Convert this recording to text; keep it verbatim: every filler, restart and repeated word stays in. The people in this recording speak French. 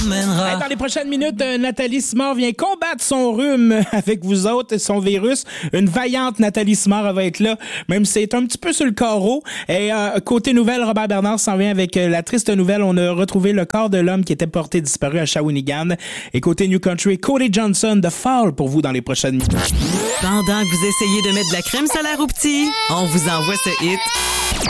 t'emmènera. Hey, dans les prochaines minutes, euh, Nathalie Simard vient combattre son rhume avec vous autres et son virus. Une vaillante Nathalie Simard va être là, même si c'est un petit peu sur le carreau. Et euh, côté nouvelle, Robert Bernard s'en vient avec euh, la triste nouvelle. On a retrouvé le corps de l'homme qui était porté disparu à Shawinigan. Et côté New Country, Cody Johnson de Fall pour vous dans les prochaines minutes. Pendant que vous essayez de mettre de la crème solaire au petit, on vous envoie ce hit.